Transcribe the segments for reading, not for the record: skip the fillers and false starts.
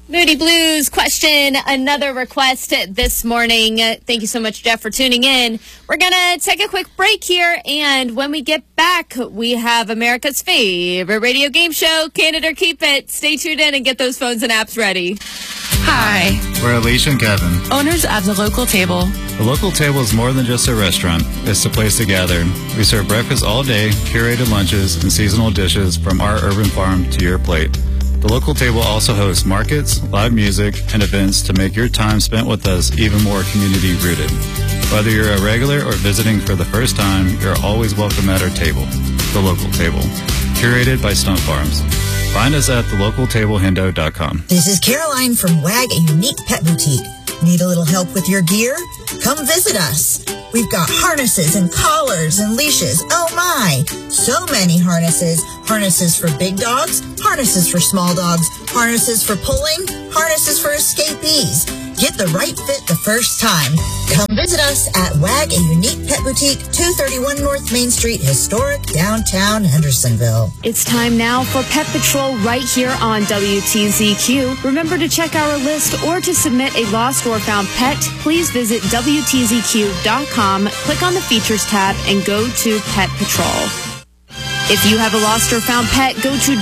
Moody Blues question, another request this morning. Thank you so much, Jeff, for tuning in. We're going to take a quick break here, and when we get back, we have America's favorite radio game show, Can It or Keep It. Stay tuned in and get those phones and apps ready. Hi. We're Alicia and Kevin, owners of The Local Table. The Local Table is more than just a restaurant. It's a place to gather. We serve breakfast all day, curated lunches, and seasonal dishes from our urban farm to your plate. The Local Table also hosts markets, live music, and events to make your time spent with us even more community-rooted. Whether you're a regular or visiting for the first time, you're always welcome at our table. The Local Table, curated by Stump Farms. Find us at thelocaltablehendo.com. This is Caroline from WAG, a unique pet boutique. Need a little help with your gear? Come visit us. We've got harnesses and collars and leashes. Oh my! So many harnesses. Harnesses for big dogs, harnesses for small dogs, harnesses for pulling, harnesses for escapees. Get the right fit the first time. Come visit us at WAG, a unique pet boutique, 231 North Main Street, historic downtown Hendersonville. It's time now for Pet Patrol right here on WTZQ. Remember to check our list or to submit a lost or found pet, please visit WTZQ.com, click on the Features tab, and go to Pet Patrol. If you have a lost or found pet, go to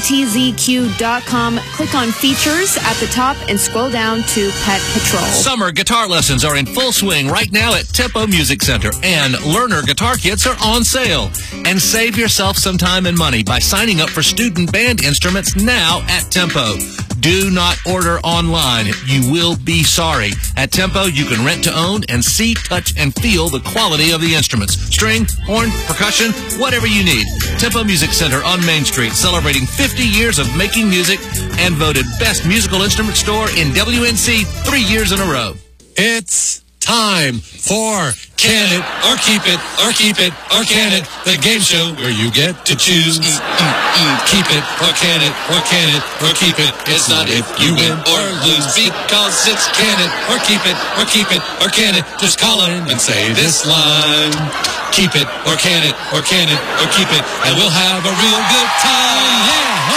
WTZQ.com, click on Features at the top, and scroll down to Pet Patrol. Summer guitar lessons are in full swing right now at Tempo Music Center, and learner guitar kits are on sale. And save yourself some time and money by signing up for student band instruments now at Tempo. Do not order online. You will be sorry. At Tempo, you can rent to own and see, touch, and feel the quality of the instruments. String, horn, percussion, whatever you need. Tempo Music Center on Main Street, celebrating 50 years of making music and voted Best Musical Instrument Store in WNC 3 years in a row. It's time for Can It or Keep It or Keep It or Can It, the game show where you get to choose. Keep it or can it or can it or keep it. It's not if you win or lose because it's can it or keep it or keep it or can it. Just call in and say this line. Keep it or can it or keep it, and we'll have a real good time. Yeah.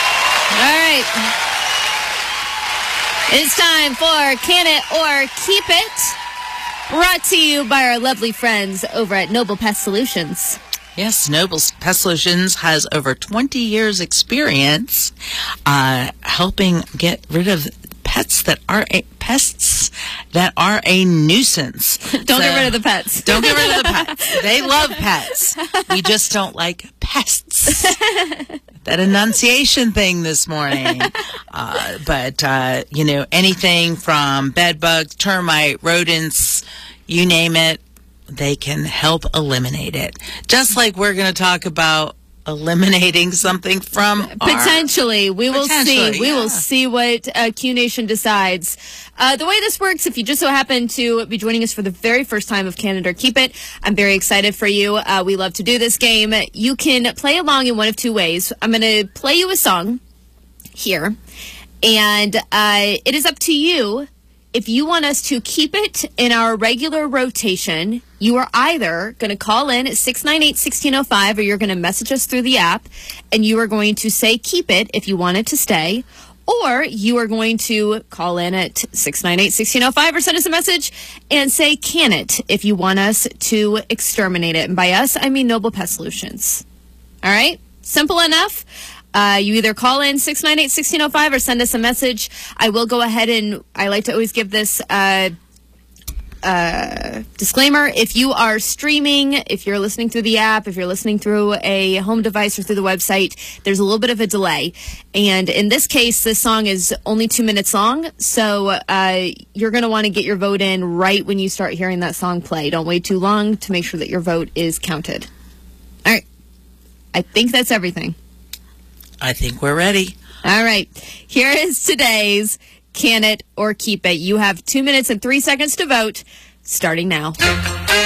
All right. It's time for Can It or Keep It. Brought to you by our lovely friends over at Noble Pest Solutions. Yes, Noble Pest Solutions has over 20 years experience helping get rid of pests that are a nuisance. Don't get rid of the pets. Don't get rid of the pets. They love pets. We just don't like pests. That enunciation thing this morning. But anything from bed bugs, termite, rodents, you name it, they can help eliminate it. Just like we're going to talk about eliminating something from potentially. We will see. Yeah. We will see what Q Nation decides. The way this works, if you just so happen to be joining us for the very first time of Can It or Keep It, I'm very excited for you. We love to do this game. You can play along in one of two ways. I'm going to play you a song here, and it is up to you. If you want us to keep it in our regular rotation, you are either going to call in at 698-1605 or you're going to message us through the app, and you are going to say keep it if you want it to stay, or you are going to call in at 698-1605 or send us a message and say can it if you want us to exterminate it. And by us, I mean Noble Pest Solutions. All right? Simple enough. You either call in 698-1605 or send us a message. I will go ahead and I like to always give this disclaimer. If you are streaming, if you're listening through the app, if you're listening through a home device or through the website, there's a little bit of a delay. And in this case, this song is only 2 minutes long. So you're going to want to get your vote in right when you start hearing that song play. Don't wait too long to make sure that your vote is counted. All right. I think that's everything. I think we're ready. All right. Here is today's Can It or Keep It. You have 2 minutes and 3 seconds to vote, starting now.